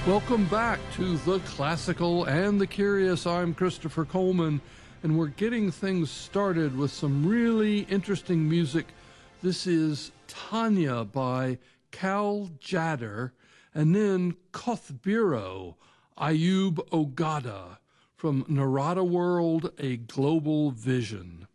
Welcome back to The Classical and the Curious. I'm Christopher Coleman, and we're getting things started with some really interesting music. This is Tanya by Cal Tjader, and then Kothbiro, Ayub Ogada, from Narada World, A Global Vision.